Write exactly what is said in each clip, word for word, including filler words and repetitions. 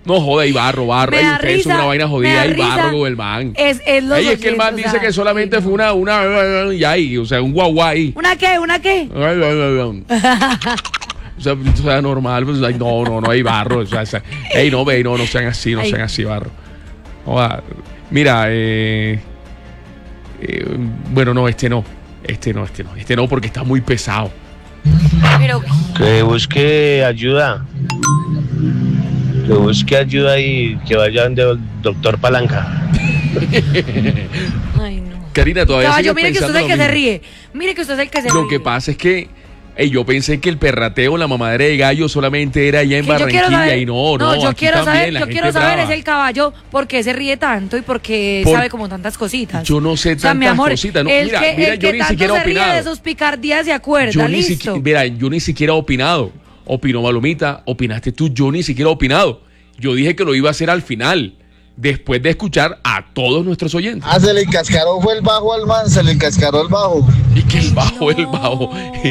No joda, y barro, barro. Ey, usted es una vaina jodida, y barro con el man. Es, es, los Ey, es que el man dice sea, que solamente sí, fue una, una, ya ahí, o sea, un guaguay. ¿Una qué? ¿Una qué? O sea, o sea, normal, pues, no, no, no hay barro. O sea, ey, no, ve, no, no sean así, no Ay. sean así, barro. Joda, mira, eh, eh, bueno, no, este no, este no, este no, este no, porque está muy pesado. Pero que busque ayuda. Que busque ayuda y que vayan del doctor Palanca. Ay, no. Karina, todavía Caballo, sigue mire que usted es el que mismo. se ríe. Mire que usted es el que se Lo ríe. Lo que pasa es que ey, yo pensé que el perrateo, la mamadera de gallo solamente era allá en Barranquilla saber, y no, no. No, yo quiero también, saber, yo quiero saber es el caballo por qué se ríe tanto y por qué por, sabe como tantas cositas. Yo no sé tantas o sea, mi amor, cositas. No, el mira, que, mira, el yo que ni tanto siquiera he se ríe opinado. de sus picardías de acuerdo, yo listo. Ni siquiera, mira, yo ni siquiera he opinado. Opinó Malumita, opinaste tú, yo ni siquiera he opinado. Yo dije que lo iba a hacer al final, después de escuchar a todos nuestros oyentes. Ah, se le encascaró fue el bajo al man, se le encascaró el bajo. Y que el bajo, no. el bajo.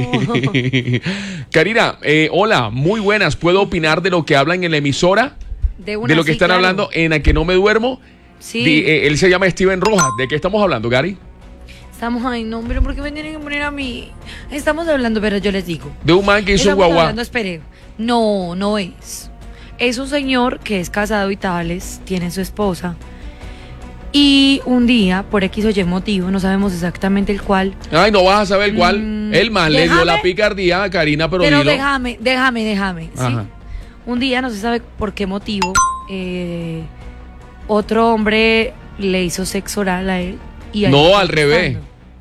Karina, eh, hola, muy buenas. ¿Puedo opinar de lo que hablan en la emisora? De, una, de lo que sí, están claro. hablando en La que no me duermo. Sí. De, eh, él se llama Steven Rojas. ¿De qué estamos hablando, Gary? Estamos, ay, no, pero ¿por qué me tienen que poner a mí? Estamos hablando, pero yo les digo. De un man que hizo un Estamos guaguá. hablando, espere. No, no es. Es un señor que es casado y tales, tiene su esposa. Y un día, por X o Y motivo, no sabemos exactamente el cual. Ay, no vas a saber cuál. Mm, el man déjame, le dio la picardía a Karina, pero, pero dilo. déjame, déjame, déjame. ¿sí? Ajá. Un día, no se sabe por qué motivo, eh, otro hombre le hizo sexo oral a él. Y a él No, al revés.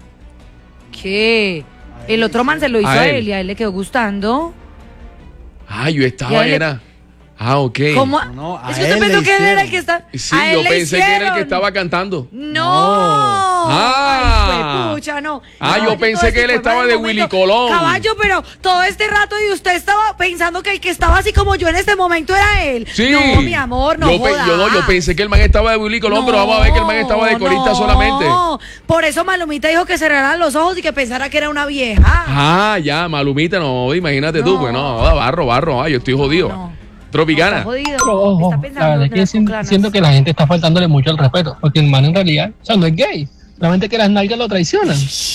¿Qué? El otro man se lo hizo a, a él. él y a él le quedó gustando. Ah, yo estaba, le... era. Ah, ok. ¿Cómo? No, no, a ¿Es que usted él pensó le que él hicieron. era el que está? Sí, ¿A él yo le pensé que era el hicieron? que estaba cantando. No. Ah. Ay, pucha, no. Ah, no, yo pensé este que él estaba de Willy Colón. Caballo, pero todo este rato y usted estaba pensando que el que estaba así como yo en este momento era él. Sí. No, mi amor, no yo, pe jodas. yo no, yo pensé que el man estaba de Willy Colón, no, pero vamos a ver que el man estaba de corista no. solamente. Por eso Malumita dijo que cerrara los ojos y que pensara que era una vieja. Ah, ya, Malumita, no, imagínate no. tú, pues no, barro, barro, ay, yo estoy jodido. No, no. Tropicana. Está jodido. Pero ojo, Está la pensando verdad es en que las siento, conclanas. siento que la gente está faltándole mucho el respeto, porque el man en realidad, o sea, no es gay, solamente que las nalgas lo traicionan.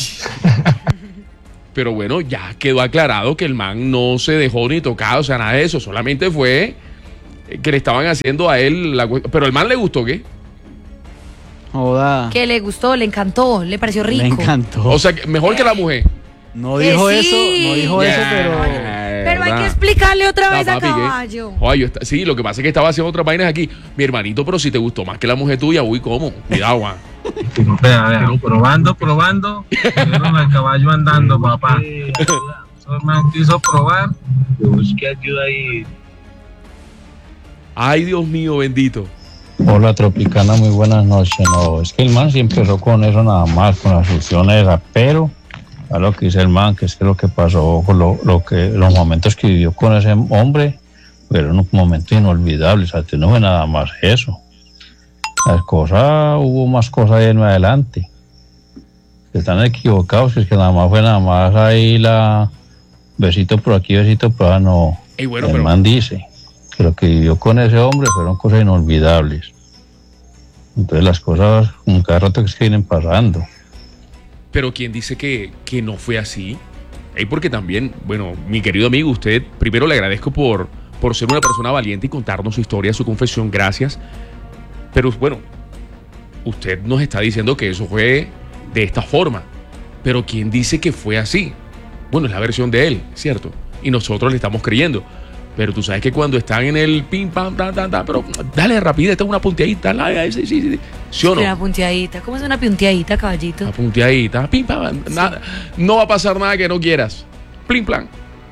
Pero bueno, ya quedó aclarado que el man no se dejó ni tocado, o sea, nada de eso, solamente fue que le estaban haciendo a él la cuestión. Pero el man le gustó, ¿qué? Joda. Que le gustó, le encantó, le pareció rico. Le encantó. O sea, mejor que la mujer. No dijo Eh, eso, sí. no dijo Ya. eso, pero. Pero hay que explicarle otra vez No, a papi, ¿qué? Caballo. Oye, yo está- sí, lo que pasa es que estaba haciendo otras vainas aquí. Mi hermanito, pero si te gustó más que la mujer tuya, uy, ¿cómo? Cuidado, Juan. Vea, vea, probando, probando, vieron al caballo andando, papá. Eso me quiso probar, que busque ayuda y... Ay, Dios mío, bendito. Hola Tropicana, muy buenas noches. No, es que el man sí empezó con eso nada más, con la succión esa, pero a lo que dice el man, que es que lo que pasó, lo, lo que, los momentos que vivió con ese hombre, fueron un momento inolvidable, o sea, no fue nada más eso. Las cosas, hubo más cosas ahí en adelante. Están equivocados, es que nada más fue nada más ahí la besito por aquí, besito por allá, no. Ey, bueno, el pero- man dice que lo que vivió con ese hombre fueron cosas inolvidables. Entonces las cosas como cada rato que se vienen pasando. Pero ¿quién dice que, que no fue así? Ey, porque también, bueno, mi querido amigo, usted, primero le agradezco por, por ser una persona valiente y contarnos su historia, su confesión, gracias. Pero bueno, usted nos está diciendo que eso fue de esta forma. Pero ¿quién dice que fue así? Bueno, es la versión de él, ¿cierto? Y nosotros le estamos creyendo. Pero tú sabes que cuando están en el pim, pam, ta, ta, ta, pero dale rapidez, esta es una punteadita, la, sí, sí, sí, ¿sí o no? Una punteadita. ¿Cómo es una punteadita, caballito? Una punteadita, pim, pam, nada, no va a pasar nada que no quieras. Plim, plan.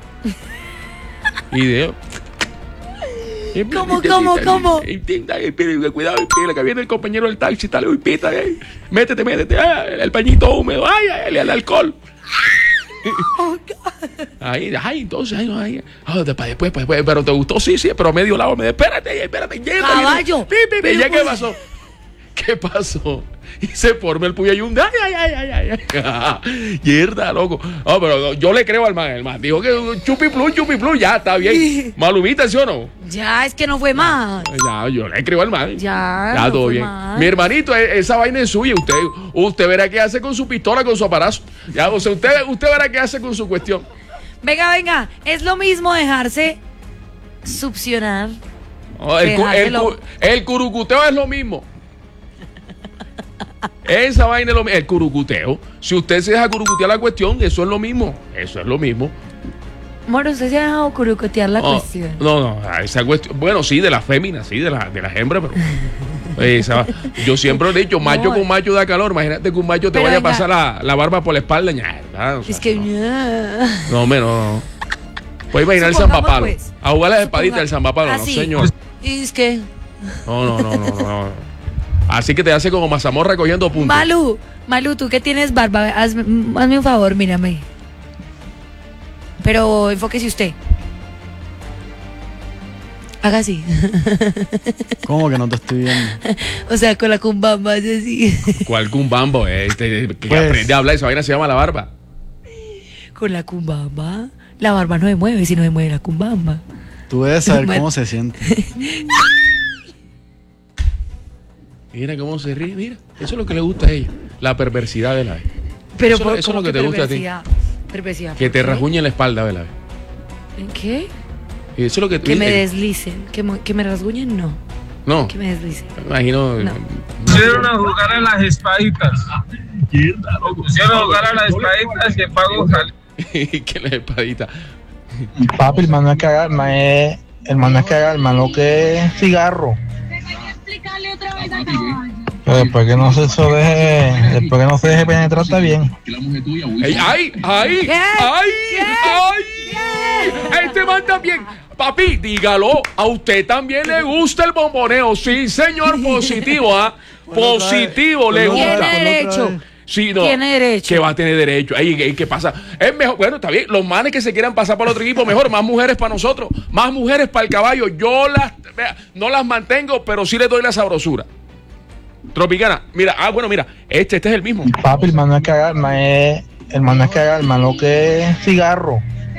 Y de... ¿Cómo, cómo, cómo? Cuidado, que viene el compañero del taxi, tal, uy, pita, eh. Métete, métete, ah, el pañito húmedo, ay, ay, el alcohol. Oh, Ahí, ay, entonces, ay, ay, ay, después, después, después, pero te gustó, sí, sí, pero a medio lado me espérate, espérate, llévate, Caballo. Pi, pi, pi, ¿ya qué pasó? ¿Qué pasó? y se forma el puyayún. Ay, ay, ay, ay, ay. Mierda, loco. No, pero yo le creo al man. El man dijo que chupiplu, chupiplu, ya está bien. Malumita, ¿sí o no? Ya, es que no fue más. Ya, yo le creo al man. Ya, Ya, no todo fue bien. más. Mi hermanito, e- esa vaina es suya. Usted, usted verá qué hace con su pistola, con su aparazo. Ya, o sea, usted, usted verá qué hace con su cuestión. Venga, venga, es lo mismo dejarse succionar. No, el, cu- el, Dejárselo. cu- el curucuteo es lo mismo. Esa vaina es lo mismo. El curucuteo. Si usted se deja curucutear la cuestión, eso es lo mismo. Eso es lo mismo. Moro, usted se ha dejado curucotear la No, cuestión. no, no, esa cuestión. Bueno, sí, de las féminas, sí, de, la, de las hembras, pero. esa- yo siempre he dicho, macho No. con macho da calor. Imagínate que un macho te Pero vaya venga. a pasar la, la barba por la espalda. ñerda, o sea, Es que. no, no, hombre, no, no. Puedes imaginar el Supongamos, zampapalo. pues. A jugar las espaditas Suponga- del zampapalo, no, Así. señor. Y es que. No, no, no, no, no, no. Así que te hace como mazamorra cogiendo puntos. Malu, Malu, tú que tienes barba, hazme, hazme un favor, mírame. Pero enfóquese usted. Haga así. ¿Cómo que no te estoy viendo? O sea, con la cumbamba, hace así. ¿Cuál cumbambo? Este, que Pues- aprende a hablar, esa vaina se llama la barba. Con la cumbamba. La barba no se mueve si no se mueve la cumbamba. Tú debes saber Mal- cómo se siente. Mira cómo se ríe, mira. Eso es lo que le gusta a ella. La perversidad de la vez. Pero Eso- por- eso es lo ¿cómo que te gusta a ti. perversidad? Perversidad, Que ¿por te qué? rasguñe la espalda de la vez. ¿En qué? Eso es lo que Que me eh, deslicen. Que, mo- que me rasguñen, no. No, Que me deslicen. me imagino. No. Pusieron a jugar a las espaditas. Pusieron a jugar a las espaditas y el pago salió. que la espadita. Papi, el man no es cagar, el man es, el man no es cagar, el man lo que es cigarro. Pero después que no se eso deje, después que no se deje penetrar está bien. ¡Ey, ¡Ay! ¡Ay! ¿Qué? ¡Ay! ¿Qué? ¡Ay! Este man también. Papi, dígalo. A usted también le gusta el bomboneo. Sí, señor, positivo, ¿ah? Positivo, le Ponlo otra gusta. vez, Tiene ponlo otra derecho. vez. Sí, no. Tiene derecho. Que va a tener derecho. Ey, ey, ¿qué pasa? Es mejor. Bueno, está bien. Los manes que se quieran pasar para el otro equipo, mejor. Más mujeres para nosotros. Más mujeres para el caballo. Yo las. Vea, no las mantengo, pero sí les doy la sabrosura. Tropicana. Mira, ah, bueno, mira. Este, este es el mismo. Papi, el man no es cagar, el man es, el man no es cagar, el man lo que es cigarro.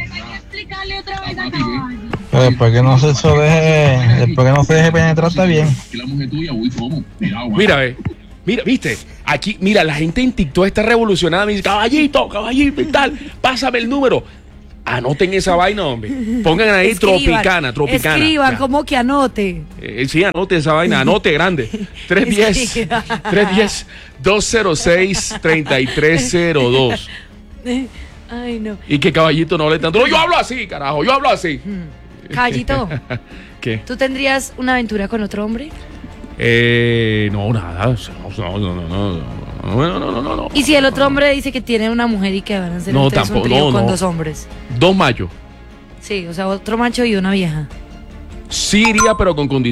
Pero después que no se eso deje, después que no se deje penetrar está bien. Mira, ve. Mira, viste, aquí, mira, la gente en TikTok está revolucionada. Me dice, caballito, caballito y tal, pásame el número. Anoten esa vaina, hombre. Pongan ahí Escriban, Tropicana, Tropicana. Escriban, Ya. como que anote. Eh, sí, anote esa vaina, anote grande. tres uno cero, tres uno cero, dos cero seis, tres tres cero dos. Ay, no. Y que caballito no hable tanto. No, yo hablo así, carajo, yo hablo así. Caballito, ¿Qué? ¿tú tendrías una aventura con otro hombre? Eh, no, nada. No, no, no, no, no, no, no, no, no, no. Y si el otro hombre dice que tiene una mujer y que van a hacer No, ustedes tampoco, un trío no, con no. dos hombres. Dos mayos. Sí, o sea, otro macho y una vieja. Sí iría, pero con condiciones.